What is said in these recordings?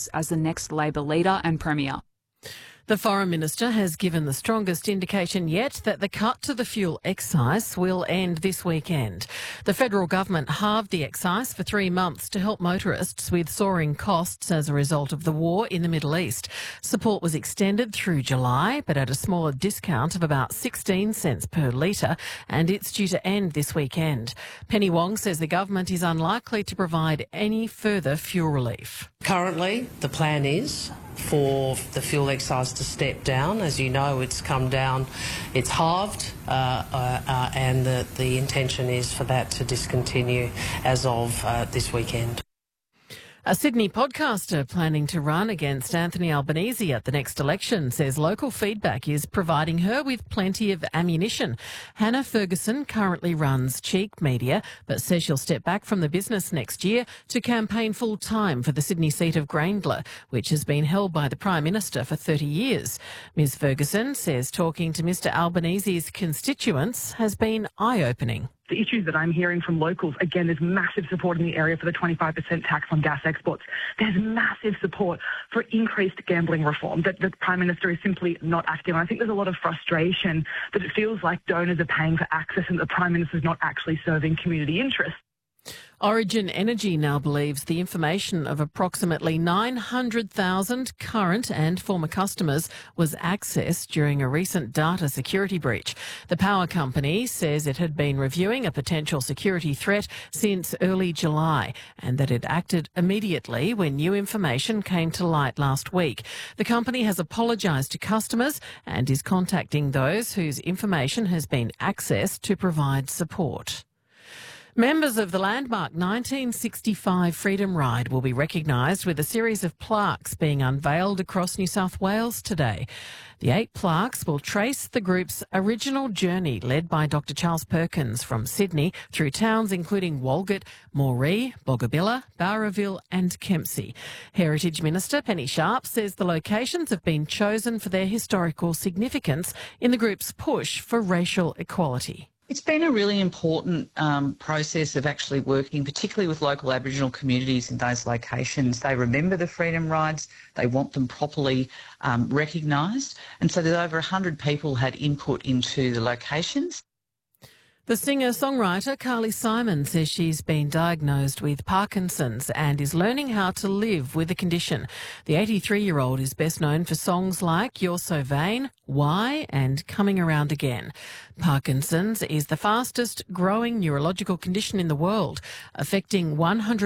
Woods as the next Labor leader and Premier. The Foreign Minister has given the strongest indication yet that the cut to the fuel excise will end this weekend. The federal government halved the excise for 3 months to help motorists with soaring costs as a result of the war in the Middle East. Support was extended through July, but at a smaller discount of about 16 cents per litre, and it's due to end this weekend. Penny Wong says the government is unlikely to provide any further fuel relief. Currently, the plan is for the fuel excise to step down. As you know, it's come down, it's halved, and the intention is for that to discontinue as of this weekend. A Sydney podcaster planning to run against Anthony Albanese at the next election says local feedback is providing her with plenty of ammunition. Hannah Ferguson currently runs Cheek Media, but says she'll step back from the business next year to campaign full-time for the Sydney seat of Grayndler, which has been held by the Prime Minister for 30 years. Ms Ferguson says talking to Mr Albanese's constituents has been eye-opening. The issues that I'm hearing from locals, again, there's massive support in the area for the 25% tax on gas exports. There's massive support for increased gambling reform that the Prime Minister is simply not acting on. I think there's a lot of frustration that it feels like donors are paying for access and the Prime Minister is not actually serving community interests. Origin Energy now believes the information of approximately 900,000 current and former customers was accessed during a recent data security breach. The power company says it had been reviewing a potential security threat since early July and that it acted immediately when new information came to light last week. The company has apologised to customers and is contacting those whose information has been accessed to provide support. Members of the landmark 1965 Freedom Ride will be recognised with a series of plaques being unveiled across New South Wales today. The 8 plaques will trace the group's original journey led by Dr Charles Perkins from Sydney through towns including Walgett, Moree, Boggabilla, Bowraville and Kempsey. Heritage Minister Penny Sharp says the locations have been chosen for their historical significance in the group's push for racial equality. It's been a really important process of actually working, particularly with local Aboriginal communities in those locations. They remember the Freedom Rides, they want them properly recognised, and so there's over 100 people had input into the locations. The singer-songwriter Carly Simon says she's been diagnosed with Parkinson's and is learning how to live with the condition. The 83-year-old is best known for songs like You're So Vain, Why and Coming Around Again. Parkinson's is the fastest growing neurological condition in the world, affecting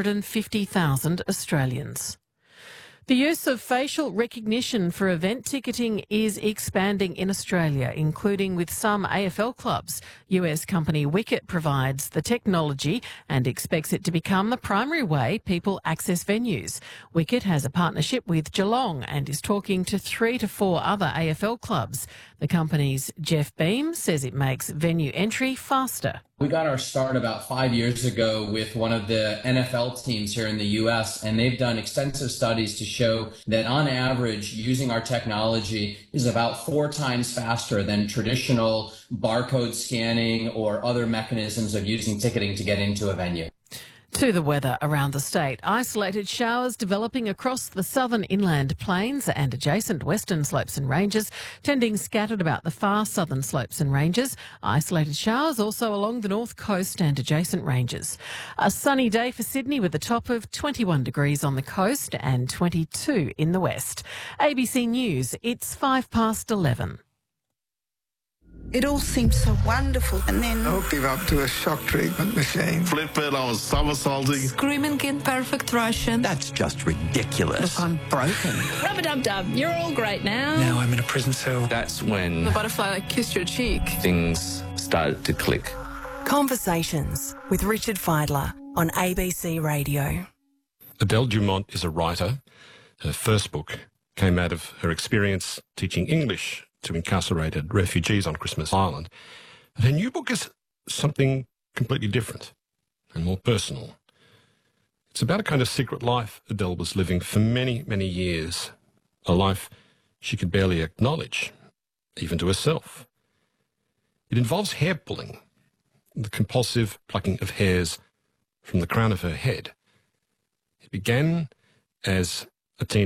150,000 Australians. The use of facial recognition for event ticketing is expanding in Australia, including with some AFL clubs. US company Wicket provides the technology and expects it to become the primary way people access venues. Wicket has a partnership with Geelong and is talking to 3 to 4 other AFL clubs. The company's Jeff Beam says it makes venue entry faster. We got our start about 5 years ago with one of the NFL teams here in the U.S., and they've done extensive studies to show that on average, using our technology is about 4 times faster than traditional barcode scanning or other mechanisms of using ticketing to get into a venue. To the weather around the state. Isolated showers developing across the southern inland plains and adjacent western slopes and ranges, tending scattered about the far southern slopes and ranges. Isolated showers also along the north coast and adjacent ranges. A sunny day for Sydney with a top of 21 degrees on the coast and 22 in the west. ABC News, it's 11:05. It all seemed so wonderful, and then I'll give up to a shock treatment machine. Flip it, I was somersaulting. Screaming in perfect Russian. That's just ridiculous. Look, I'm broken. Rub-a-dub-dub, you're all great now. Now I'm in a prison cell. That's when the butterfly kissed your cheek. Things started to click. Conversations with Richard Fidler on ABC Radio. Adele Dumont is a writer. Her first book came out of her experience teaching English to incarcerated refugees on Christmas Island. And her new book is something completely different and more personal. It's about a kind of secret life Adele was living for many, many years, a life she could barely acknowledge, even to herself. It involves hair pulling, the compulsive plucking of hairs from the crown of her head. It began as a teen